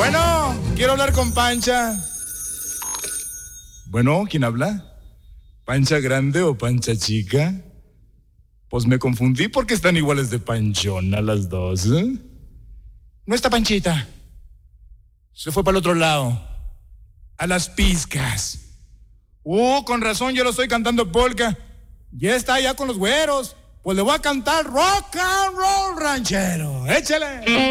Bueno, quiero hablar con Pancha. Bueno, ¿quién habla? ¿Pancha grande o Pancha chica? Pues me confundí porque están iguales de panchona las dos, ¿eh? No está Panchita. Se fue para el otro lado. A las pizcas. Con razón yo lo estoy cantando polka. Ya está allá con los güeros. Pues le voy a cantar rock and roll ranchero. Échale.